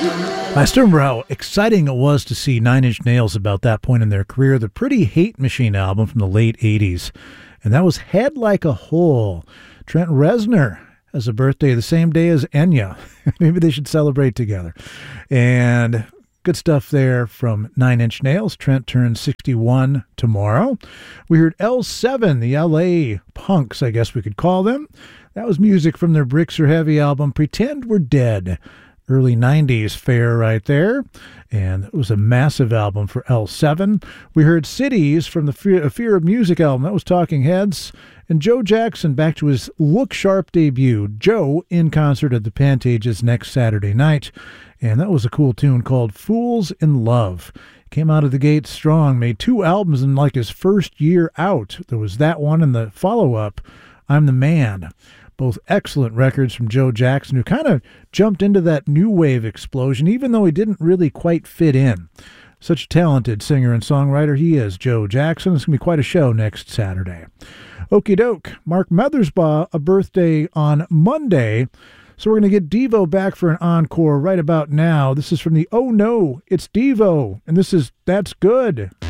I still remember how exciting it was to see Nine Inch Nails about that point in their career, the Pretty Hate Machine album from the late 80s. And that was Head Like a Hole. Trent Reznor has a birthday the same day as Enya. Maybe they should celebrate together. And good stuff there from Nine Inch Nails. Trent turns 61 tomorrow. We heard L7, the LA punks, I guess we could call them. That was music from their Bricks Are Heavy album, Pretend We're Dead. Early 90s fare right there. And it was a massive album for L7. We heard Cities from the Fear of Music album. That was Talking Heads. And Joe Jackson back to his Look Sharp debut. Joe in concert at the Pantages next Saturday night. And that was a cool tune called Fools in Love. Came out of the gate strong. Made 2 albums in like his first year out. There was that one and the follow-up, I'm the Man. Both excellent records from Joe Jackson, who kind of jumped into that new wave explosion, even though he didn't really quite fit in. Such a talented singer and songwriter he is, Joe Jackson. It's going to be quite a show next Saturday. Okie doke, Mark Mothersbaugh, a birthday on Monday. So we're going to get Devo back for an encore right about now. This is from the Oh No, It's Devo, and this is That's Good.